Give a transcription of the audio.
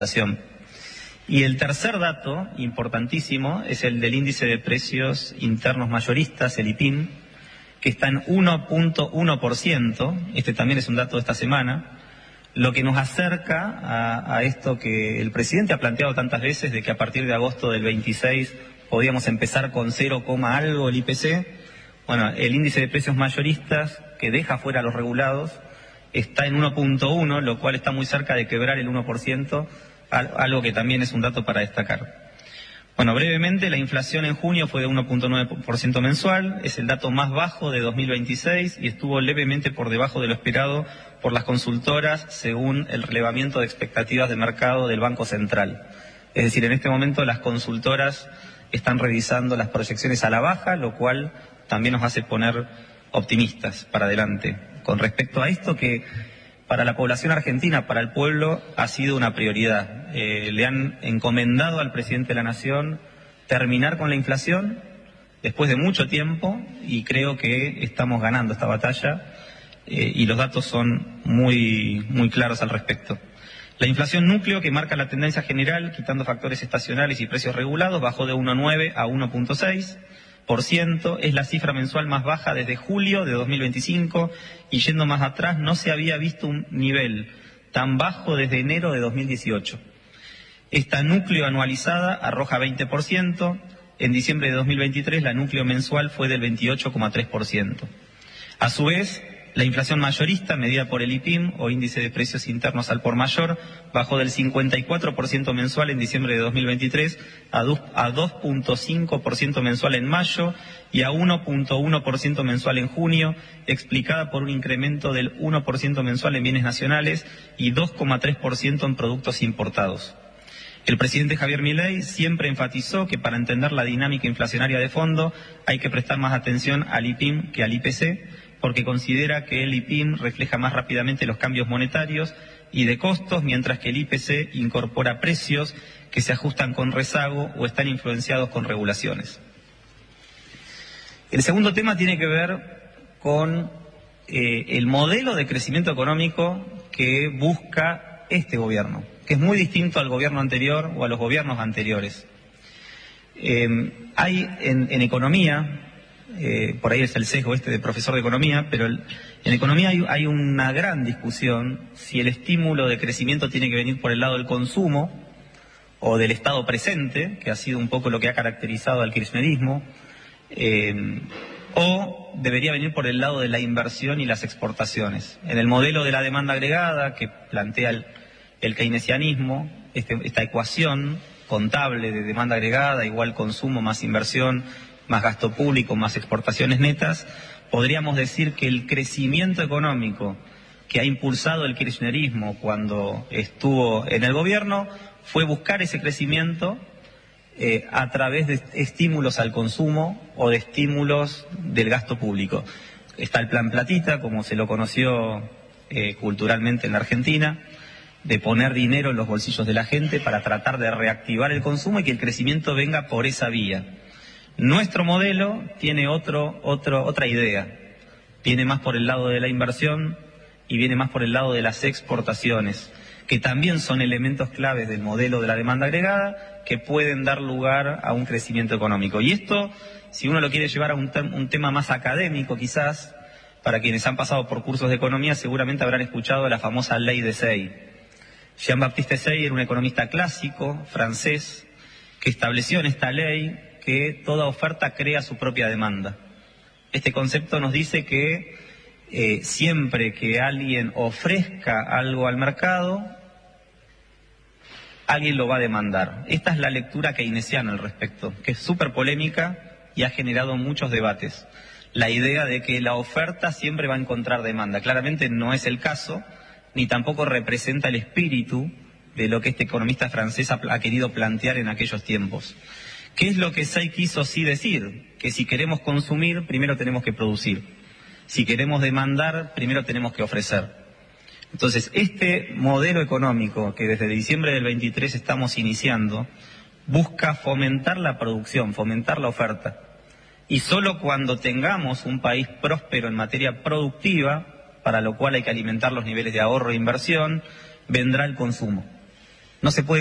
inflación. Y el tercer dato importantísimo es el del índice de precios internos mayoristas, el IPIM, que está en 1.1%, este también es un dato de esta semana, lo que nos acerca a esto que el presidente ha planteado tantas veces, de que a partir de agosto del 26 podíamos empezar con 0, algo el IPC. Bueno, el índice de precios mayoristas, que deja fuera a los regulados, está en 1.1, lo cual está muy cerca de quebrar el 1%, algo que también es un dato para destacar. Bueno, brevemente, la inflación en junio fue de 1.9% mensual, es el dato más bajo de 2026 y estuvo levemente por debajo de lo esperado por las consultoras según el relevamiento de expectativas de mercado del Banco Central. Es decir, en este momento las consultoras están revisando las proyecciones a la baja, lo cual también nos hace poner optimistas para adelante. Con respecto a esto que para la población argentina, para el pueblo, ha sido una prioridad. Le han encomendado al presidente de la Nación terminar con la inflación después de mucho tiempo y creo que estamos ganando esta batalla y los datos son muy claros al respecto. La inflación núcleo, que marca la tendencia general, quitando factores estacionales y precios regulados, bajó de 1.9 a 1.6%, es la cifra mensual más baja desde julio de 2025 y yendo más atrás no se había visto un nivel tan bajo desde enero de 2018. Esta núcleo anualizada arroja 20%, en diciembre de 2023 la núcleo mensual fue del 28,3%. A su vez, la inflación mayorista, medida por el IPIM, o índice de precios internos al por mayor, bajó del 54% mensual en diciembre de 2023 a 2.5% mensual en mayo y a 1.1% mensual en junio, explicada por un incremento del 1% mensual en bienes nacionales y 2,3% en productos importados. El presidente Javier Milei siempre enfatizó que para entender la dinámica inflacionaria de fondo hay que prestar más atención al IPIM que al IPC, porque considera que el IPIM refleja más rápidamente los cambios monetarios y de costos, mientras que el IPC incorpora precios que se ajustan con rezago o están influenciados con regulaciones. El segundo tema tiene que ver con el modelo de crecimiento económico que busca este gobierno, que es muy distinto al gobierno anterior o a los gobiernos anteriores. Hay en economía, por ahí es el sesgo de profesor de economía, pero en economía hay una gran discusión si el estímulo de crecimiento tiene que venir por el lado del consumo o del estado presente, que ha sido un poco lo que ha caracterizado al kirchnerismo, o debería venir por el lado de la inversión y las exportaciones. En el modelo de la demanda agregada que plantea el keynesianismo, esta ecuación contable de demanda agregada igual consumo más inversión más gasto público, más exportaciones netas, podríamos decir que el crecimiento económico que ha impulsado el kirchnerismo cuando estuvo en el gobierno fue buscar ese crecimiento a través de estímulos al consumo o de estímulos del gasto público. Está el plan Platita, como se lo conoció culturalmente en la Argentina, de poner dinero en los bolsillos de la gente para tratar de reactivar el consumo y que el crecimiento venga por esa vía. Nuestro modelo tiene otra idea, viene más por el lado de la inversión y viene más por el lado de las exportaciones, que también son elementos claves del modelo de la demanda agregada que pueden dar lugar a un crecimiento económico. Y esto, si uno lo quiere llevar a un tema más académico quizás, para quienes han pasado por cursos de economía seguramente habrán escuchado la famosa ley de Say. Jean-Baptiste Say era un economista clásico francés que estableció en esta ley que toda oferta crea su propia demanda. Este concepto nos dice que siempre que alguien ofrezca algo al mercado, alguien lo va a demandar. Esta es la lectura keynesiana al respecto, que es súper polémica y ha generado muchos debates. La idea de que la oferta siempre va a encontrar demanda. Claramente no es el caso, ni tampoco representa el espíritu de lo que este economista francés ha querido plantear en aquellos tiempos. ¿Qué es lo que Say quiso sí decir? Que si queremos consumir, primero tenemos que producir. Si queremos demandar, primero tenemos que ofrecer. Entonces, este modelo económico que desde diciembre del 23 estamos iniciando, busca fomentar la producción, fomentar la oferta. Y solo cuando tengamos un país próspero en materia productiva, para lo cual hay que alimentar los niveles de ahorro e inversión, vendrá el consumo. No se puede